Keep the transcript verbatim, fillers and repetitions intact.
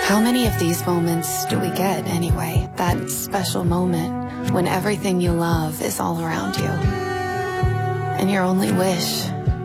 How many of these moments do we get anyway? That special moment when everything you love is all around you, and your only wish